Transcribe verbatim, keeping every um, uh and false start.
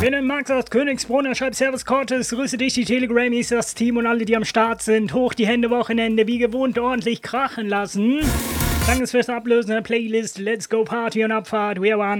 Bin Max aus Königsbrunn, schreibt Servus Cortes, grüße dich, die Telegrammies, das Team und alle, die am Start sind. Hoch die Hände, Wochenende, wie gewohnt ordentlich krachen lassen. Danke fürs Ablösen der Playlist. Let's go Party und Abfahrt. We are one.